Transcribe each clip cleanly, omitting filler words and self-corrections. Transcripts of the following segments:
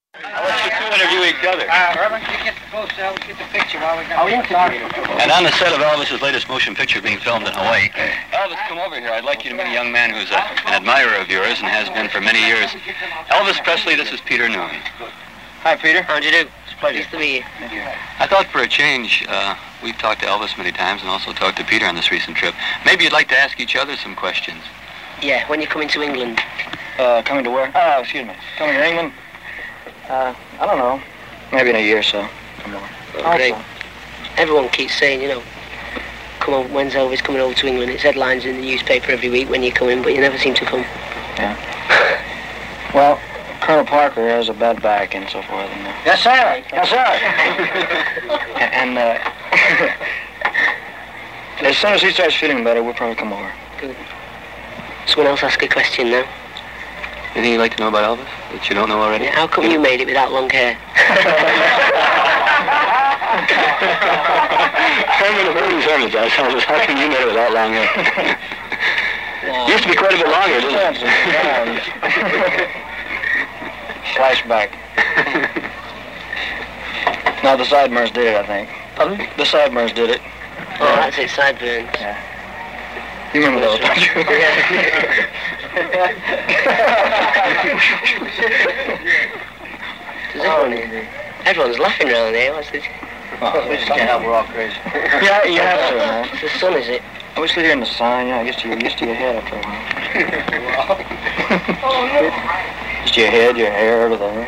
I'll let you two interview each other. Herman, you get close now. Get the picture while we got. And on the set of Elvis's latest motion picture being filmed in Hawaii, Elvis, come over here. I'd like you to meet a young man who's an admirer of yours and has been for many years. Elvis Presley, this is Peter Noone. Hi, Peter. How'd you do? It's a pleasure. Nice to meet you. Thank you. I thought for a change, we've talked to Elvis many times and also talked to Peter on this recent trip. Maybe you'd like to ask each other some questions. Yeah, when you're coming to England. Coming to where? Oh, excuse me. Coming to England? I don't know. Maybe in a year or so. Oh, great. Everyone keeps saying, come on, when's Elvis coming over to England? It's headlines in the newspaper every week when you come in, but you never seem to come. Yeah. Well, Colonel Parker has a bad back and so forth. And, Yes, sir. Yes, sir. and as soon as he starts feeling better, we'll probably come over. Good. Someone else ask a question now. Anything you'd like to know about Elvis that you don't know already? Yeah, how come you made it without long hair? Herman does. Elvis, how come you made it without long hair? Used to be quite a bit longer, didn't it? Flashback. No, the Sideburns did it, I think. Pardon? The Sideburns did it. Oh, that's it, sideburns. Yeah. You remember those, don't you? Everyone's laughing around here. What's this? Oh, we just can't help, we're all crazy. Yeah, you have to, man. It's the sun, is it? I wish they're here in the sun, I guess you're used to your head after a while. Just your head, your hair, everything.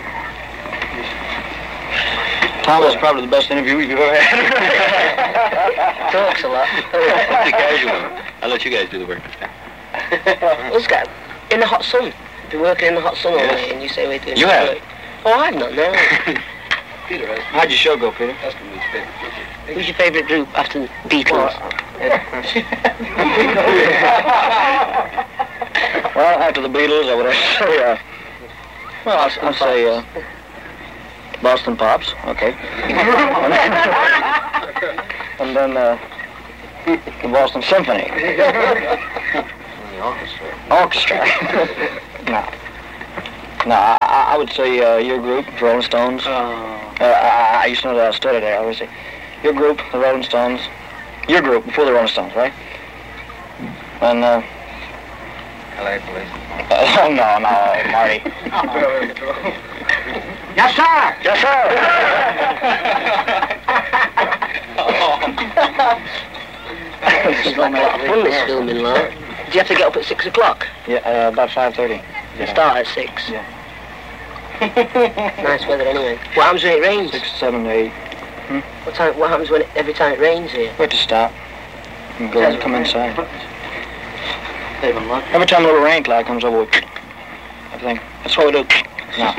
Tom is probably the best interview you've ever had. Talks a lot. What's the casual? I'll let you guys do the work this time. Let's go. In the hot sun. Been working in the hot sun all day, and you say we're doing You have? work. Oh, I've not, no. Peter has. How'd your show go, Peter? Who's your favourite group after the Beatles? Well, after the Beatles, I would have to say, I'll say, Boston Pops, okay. And then, the Boston Symphony. The orchestra. Orchestra. No, I would say your group, the Rolling Stones. I used to know that I studied there. I would say your group, the Rolling Stones. Your group before the Rolling Stones, right? And LA Police. no, Marty. Yes, sir! Yes, sir. It's like a lot of fun, this filming, lot. Do you have to get up at 6 o'clock? Yeah, about 5:30. You start at 6? Yeah. Nice weather anyway. What happens when it rains? 6, 7, 8. What happens when every time it rains here? We have to stop and go and come inside. Every time a little rain cloud comes over, I think that's what we do. No.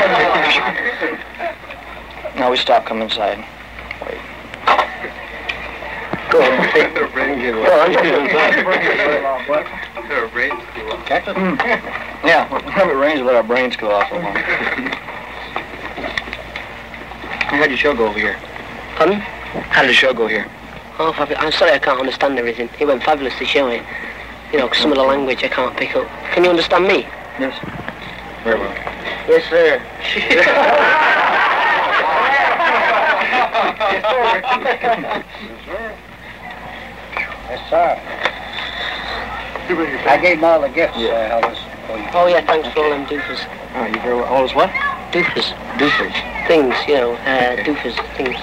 No, we stop, come inside. Wait. Go on. Yeah, whenever it rains, we let our brains go off. How'd your show go over here? Pardon? How did the show go here? Oh, I'm sorry I can't understand everything. It went fabulous to show it. Some of the language I can't pick up. Can you understand me? Yes. Very well. Yes, sir. Yes, sir. I gave them all the gifts, Elvis. Oh, yeah, thanks for all them doofers. Oh, you very well. All is what? Doofers. Doofers. Things, doofers, things.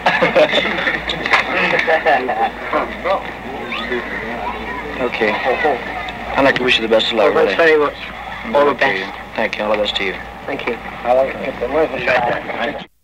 Okay. I'd like to wish you the best of luck. Thanks very much. All the best. Thank you. All the best to you. Thank you. I like it.